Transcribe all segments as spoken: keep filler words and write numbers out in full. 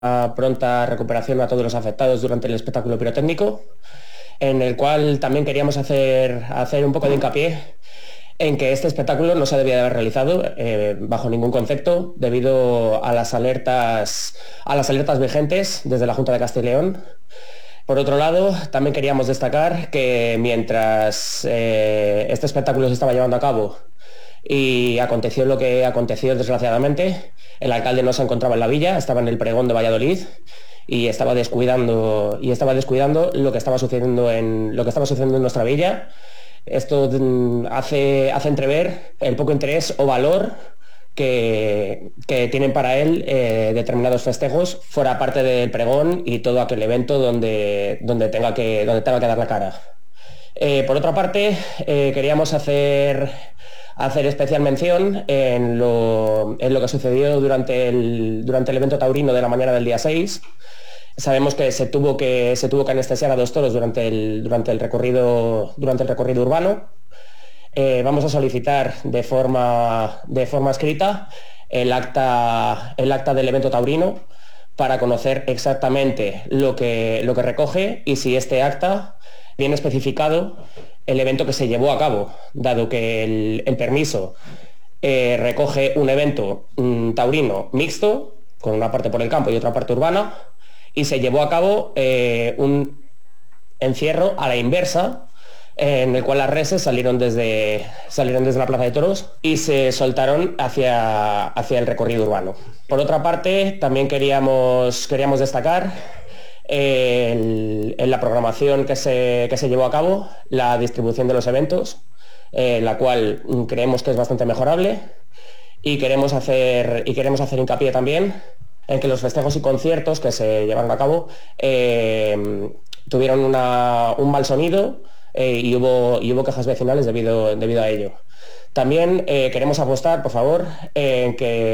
una pronta recuperación a todos los afectados durante el espectáculo pirotécnico, en el cual también queríamos hacer, hacer un poco de hincapié en que este espectáculo no se debía de haber realizado eh, bajo ningún concepto, debido a las alertas, a las alertas vigentes desde la Junta de Castilla y León. Por otro lado, también queríamos destacar que mientras eh, este espectáculo se estaba llevando a cabo y aconteció lo que aconteció desgraciadamente, el alcalde no se encontraba en la villa, estaba en el pregón de Valladolid y estaba descuidando, y estaba descuidando lo que estaba sucediendo en, lo que estaba sucediendo en nuestra villa. Esto hace, hace entrever el poco interés o valor que, que tienen para él eh, determinados festejos fuera parte del pregón y todo aquel evento donde, donde, tenga, que, donde tenga que dar la cara. Eh, por otra parte, eh, queríamos hacer, hacer especial mención en lo, en lo que sucedió durante el, durante el evento taurino de la mañana del día seis. Sabemos que se tuvo que, se tuvo que anestesiar a dos toros durante el, durante el, recorrido, durante el recorrido urbano. Eh, vamos a solicitar de forma, de forma escrita el acta, el acta del evento taurino para conocer exactamente lo que, lo que recoge y si este acta viene especificado el evento que se llevó a cabo, dado que el, el permiso eh, recoge un evento um, taurino mixto, con una parte por el campo y otra parte urbana, y se llevó a cabo eh, un encierro a la inversa, en el cual las reses salieron desde, salieron desde la Plaza de Toros y se soltaron hacia, hacia el recorrido urbano. Por otra parte, también queríamos, queríamos destacar eh, el, en la programación que se, que se llevó a cabo, la distribución de los eventos, eh, la cual creemos que es bastante mejorable, y queremos hacer, y queremos hacer hincapié también en que los festejos y conciertos que se llevaron a cabo eh, tuvieron una, un mal sonido eh, y, hubo, y hubo quejas vecinales debido, debido a ello. También eh, queremos apostar, por favor, eh, en, que,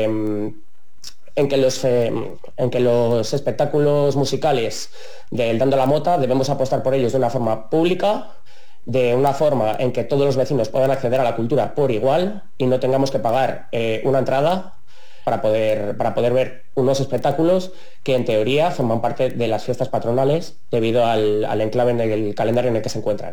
en, que los, eh, en que los espectáculos musicales del Dando la Mota debemos apostar por ellos de una forma pública, de una forma en que todos los vecinos puedan acceder a la cultura por igual y no tengamos que pagar eh, una entrada para poder, para poder ver unos espectáculos que en teoría forman parte de las fiestas patronales debido al, al enclave en el calendario en el que se encuentran.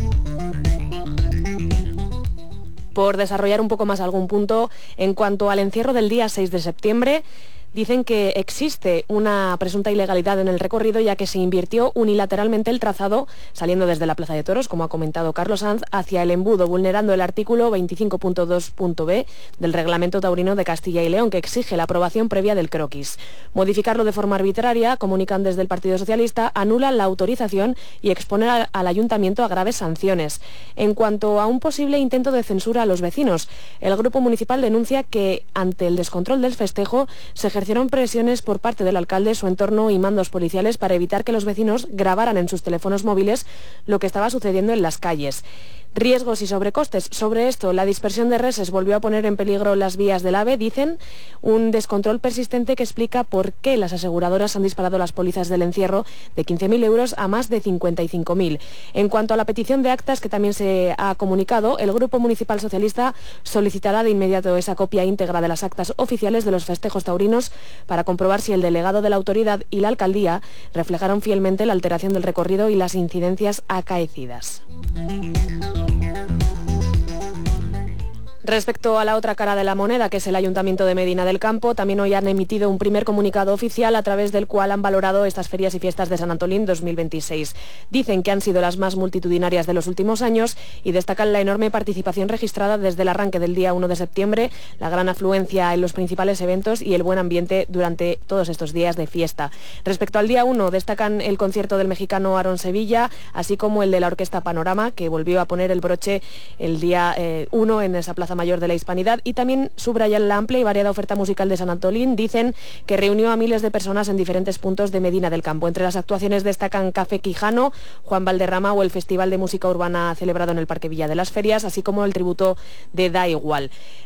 Por desarrollar un poco más algún punto, en cuanto al encierro del día seis de septiembre, dicen que existe una presunta ilegalidad en el recorrido, ya que se invirtió unilateralmente el trazado saliendo desde la Plaza de Toros, como ha comentado Carlos Sanz, hacia el embudo, vulnerando el artículo veinticinco punto dos punto b del Reglamento Taurino de Castilla y León, que exige la aprobación previa del croquis. Modificarlo de forma arbitraria, comunican desde el Partido Socialista, anula la autorización y expone al, al Ayuntamiento a graves sanciones. En cuanto a un posible intento de censura a los vecinos, el Grupo Municipal denuncia que, ante el descontrol del festejo, se ejerció Hicieron presiones por parte del alcalde, su entorno y mandos policiales para evitar que los vecinos grabaran en sus teléfonos móviles lo que estaba sucediendo en las calles. Riesgos y sobrecostes. Sobre esto, la dispersión de reses volvió a poner en peligro las vías del AVE, dicen, un descontrol persistente que explica por qué las aseguradoras han disparado las pólizas del encierro de quince mil euros a más de cincuenta y cinco mil. En cuanto a la petición de actas, que también se ha comunicado, el Grupo Municipal Socialista solicitará de inmediato esa copia íntegra de las actas oficiales de los festejos taurinos para comprobar si el delegado de la autoridad y la alcaldía reflejaron fielmente la alteración del recorrido y las incidencias acaecidas. Respecto a la otra cara de la moneda, que es el Ayuntamiento de Medina del Campo, también hoy han emitido un primer comunicado oficial a través del cual han valorado estas ferias y fiestas de San Antolín dos mil veintiséis. Dicen que han sido las más multitudinarias de los últimos años y destacan la enorme participación registrada desde el arranque del día uno de septiembre, la gran afluencia en los principales eventos y el buen ambiente durante todos estos días de fiesta. Respecto al día uno, destacan el concierto del mexicano Aarón Sevilla, así como el de la Orquesta Panorama, que volvió a poner el broche el día eh, uno en esa plaza Mayor de la Hispanidad, y también subrayan la amplia y variada oferta musical de San Antolín. Dicen que reunió a miles de personas en diferentes puntos de Medina del Campo. Entre las actuaciones destacan Café Quijano, Juan Valderrama o el Festival de Música Urbana celebrado en el Parque Villa de las Ferias, así como el tributo de Da Igual.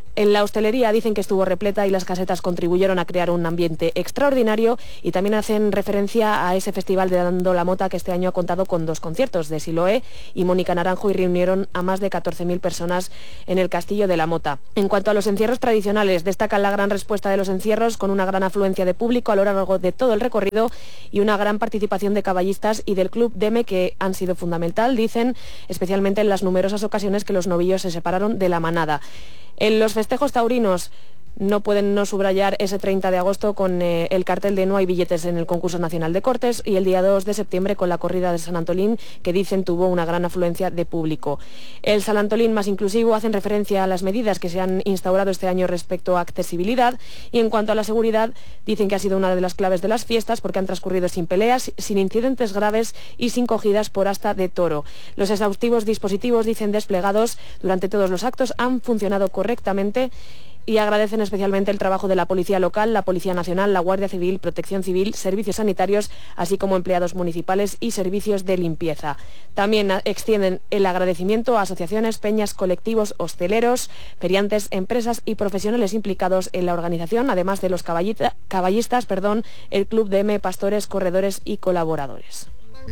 En la hostelería dicen que estuvo repleta y las casetas contribuyeron a crear un ambiente extraordinario, y también hacen referencia a ese festival de Dando la Mota que este año ha contado con dos conciertos de Siloé y Mónica Naranjo y reunieron a más de catorce mil personas en el Castillo de la Mota. En cuanto a los encierros tradicionales, destacan la gran respuesta de los encierros con una gran afluencia de público a lo largo de todo el recorrido y una gran participación de caballistas y del Club Deme, que han sido fundamental, dicen, especialmente en las numerosas ocasiones que los novillos se separaron de la manada. En los festejos taurinos no pueden no subrayar ese treinta de agosto con eh, el cartel de no hay billetes en el concurso nacional de cortes, y el día dos de septiembre con la corrida de San Antolín, que dicen tuvo una gran afluencia de público. El San Antolín más inclusivo hacen referencia a las medidas que se han instaurado este año respecto a accesibilidad, y en cuanto a la seguridad dicen que ha sido una de las claves de las fiestas porque han transcurrido sin peleas, sin incidentes graves y sin cogidas por asta de toro. Los exhaustivos dispositivos, dicen, desplegados durante todos los actos han funcionado correctamente, y agradecen especialmente el trabajo de la Policía Local, la Policía Nacional, la Guardia Civil, Protección Civil, servicios sanitarios, así como empleados municipales y servicios de limpieza. También extienden el agradecimiento a asociaciones, peñas, colectivos, hosteleros, feriantes, empresas y profesionales implicados en la organización, además de los caballita, caballistas, perdón, el Club Deme, pastores, corredores y colaboradores.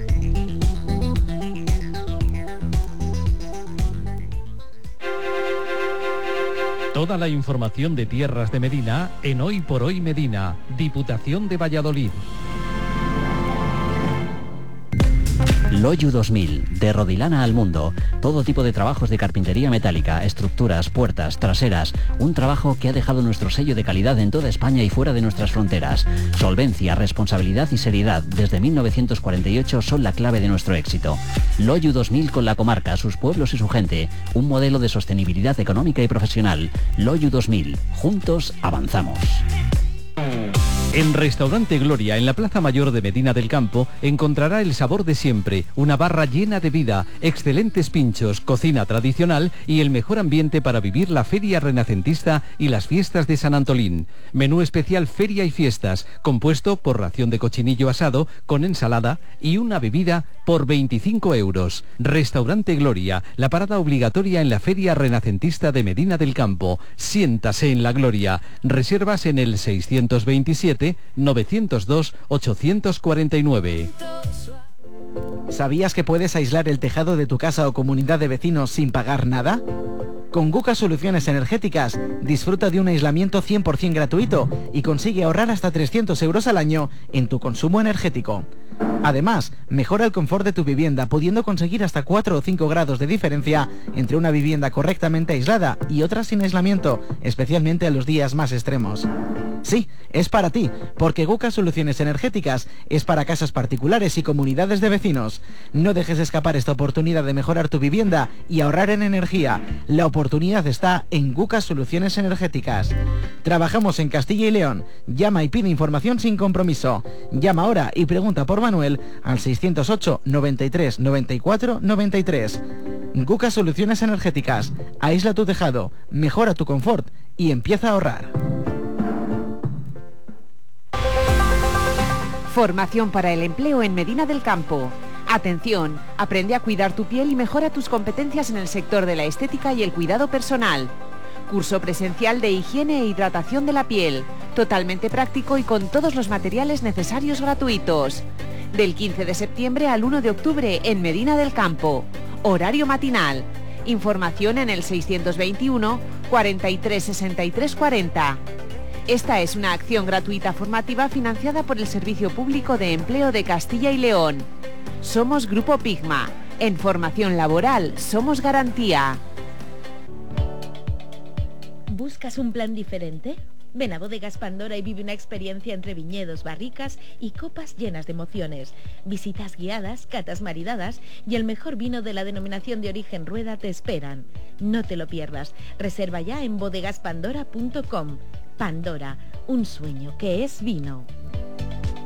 Toda la información de tierras de Medina en Hoy por Hoy Medina, Diputación de Valladolid. Loyu dos mil, de Rodilana al mundo. Todo tipo de trabajos de carpintería metálica, estructuras, puertas, traseras. Un trabajo que ha dejado nuestro sello de calidad en toda España y fuera de nuestras fronteras. Solvencia, responsabilidad y seriedad desde mil novecientos cuarenta y ocho son la clave de nuestro éxito. Loyu dos mil con la comarca, sus pueblos y su gente. Un modelo de sostenibilidad económica y profesional. Loyu dos mil. Juntos avanzamos. En Restaurante Gloria, en la Plaza Mayor de Medina del Campo, encontrará el sabor de siempre, una barra llena de vida, excelentes pinchos, cocina tradicional y el mejor ambiente para vivir la Feria Renacentista y las fiestas de San Antolín. Menú especial Feria y Fiestas, compuesto por ración de cochinillo asado con ensalada y una bebida por veinticinco euros. Restaurante Gloria, la parada obligatoria en la Feria Renacentista de Medina del Campo. Siéntase en la gloria. Reservas en el seiscientos veintisiete novecientos dos ochocientos cuarenta y nueve. ¿Sabías que puedes aislar el tejado de tu casa o comunidad de vecinos sin pagar nada? Con Guca Soluciones Energéticas disfruta de un aislamiento cien por ciento gratuito y consigue ahorrar hasta trescientos euros al año en tu consumo energético. Además, mejora el confort de tu vivienda, pudiendo conseguir hasta cuatro o cinco grados de diferencia entre una vivienda correctamente aislada y otra sin aislamiento, especialmente en los días más extremos. Sí, es para ti, porque Guca Soluciones Energéticas es para casas particulares y comunidades de vecinos. No dejes escapar esta oportunidad de mejorar tu vivienda y ahorrar en energía. La oportunidad está en Guca Soluciones Energéticas. Trabajamos en Castilla y León. Llama y pide información sin compromiso. Llama ahora y pregunta por Manuel al seiscientos ocho noventa y tres noventa y cuatro noventa y tres. Guca Soluciones Energéticas. Aísla tu tejado, mejora tu confort y empieza a ahorrar. Formación para el empleo en Medina del Campo. Atención, aprende a cuidar tu piel y mejora tus competencias en el sector de la estética y el cuidado personal. Curso presencial de higiene e hidratación de la piel, totalmente práctico y con todos los materiales necesarios gratuitos. Del quince de septiembre al uno de octubre en Medina del Campo. Horario matinal. Información en el seiscientos veintiuno cuarenta y tres sesenta y tres cuarenta. Esta es una acción gratuita formativa financiada por el Servicio Público de Empleo de Castilla y León. Somos Grupo Pigma. En formación laboral somos garantía. ¿Buscas un plan diferente? Ven a Bodegas Pandora y vive una experiencia entre viñedos, barricas y copas llenas de emociones. Visitas guiadas, catas maridadas y el mejor vino de la denominación de origen Rueda te esperan. No te lo pierdas. Reserva ya en bodegas pandora punto com. Pandora, un sueño que es vino.